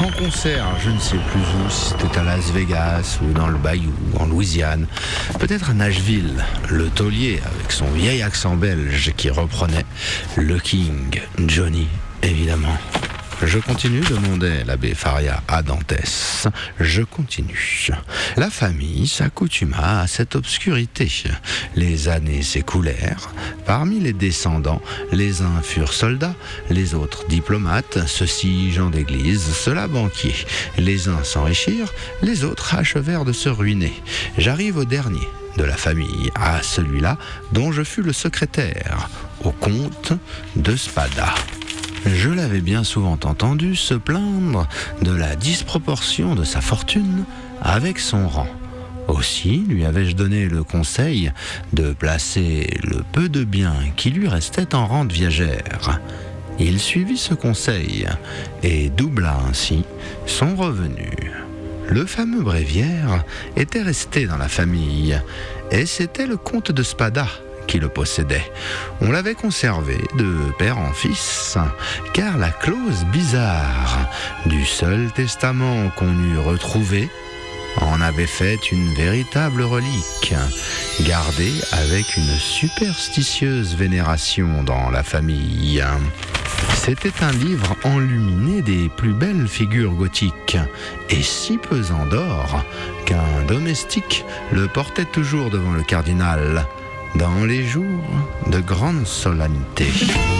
en concert, je ne sais plus où, si c'était à Las Vegas ou dans le Bayou, en Louisiane, peut-être à Nashville, le taulier avec son vieil accent belge qui reprenait le King, Johnny, évidemment. Je continue, demandait l'abbé Faria à Dantès. Je continue. La famille s'accoutuma à cette obscurité. Les années s'écoulèrent. Parmi les descendants, les uns furent soldats, les autres diplomates, ceux-ci gens d'église, ceux-là banquiers. Les uns s'enrichirent, les autres achevèrent de se ruiner. J'arrive au dernier de la famille, à celui-là dont je fus le secrétaire, au comte de Spada. Je l'avais bien souvent entendu se plaindre de la disproportion de sa fortune avec son rang. Aussi lui avais-je donné le conseil de placer le peu de biens qui lui restait en rente viagère. Il suivit ce conseil et doubla ainsi son revenu. Le fameux bréviaire était resté dans la famille et c'était le comte de Spada qui le possédait. On l'avait conservé de père en fils, car la clause bizarre du seul testament qu'on eût retrouvé en avait fait une véritable relique, gardée avec une superstitieuse vénération dans la famille. C'était un livre enluminé des plus belles figures gothiques, et si pesant d'or qu'un domestique le portait toujours devant le cardinal, dans les jours de grande solennité.